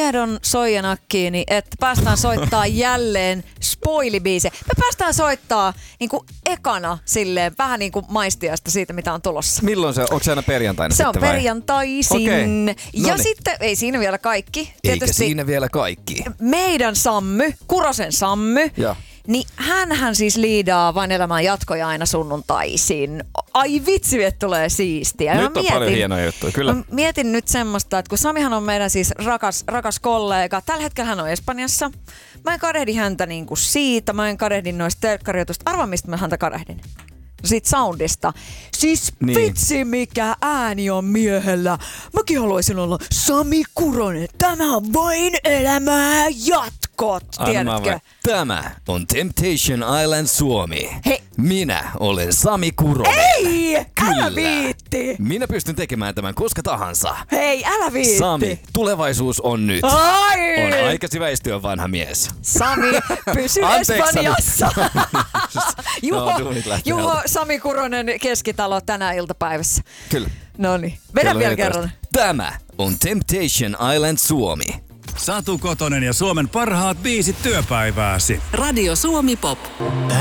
ehdon soijanakkiini, että päästään soittaa jälleen spoilibiise. Me päästään soittaa niinku ekana silleen vähän niinku maistiasta siitä, mitä on tulossa. Milloin se on? Onko se aina perjantaina Se on sitten vai? perjantaisin. Okei. Ja Noniin. sitten, ei siinä vielä kaikki. Eikä siinä vielä kaikki. Meidän Sammy, Kurosen Sammy, Joo. niin hänhän siis liidaa Vain elämään jatkoja aina sunnuntaisin. Ai vitsi, että tulee siistiä. Nyt on paljon hienoja juttuja, kyllä. Mä mietin nyt semmoista, että kun Samihan on meidän siis rakas kollega. Tällä hetkellä hän on Espanjassa. Mä en kadehdi häntä niinku siitä. Mä en kadehdi noista telkkarijutusta. Arvaa, mistä mä häntä kadehdin. Siitä soundista. Siis niin. Vitsi, mikä ääni on miehellä. Mäkin haluaisin olla Sami Kuronen. Tämä on Vain elämää jatkot. Tiedätkö? Tämä on Temptation Island Suomi. Hei. Minä olen Sami Kuronen. Ei! Kyllä. Älä viitti! Minä pystyn tekemään tämän koska tahansa. Hei, älä viitti! Sami, tulevaisuus on nyt. Ai! On aikasi väistyä vanha mies. Sami, pysy Anteeksi, Espanjassa! No, Juho Sami Kuronen Keskitalo tänä iltapäivässä. Kyllä. Noniin, vedä Kello vielä 14. kerran. Tämä on Temptation Island Suomi. Satu Kotonen ja Suomen parhaat biisit työpäivääsi. Radio Suomi Pop.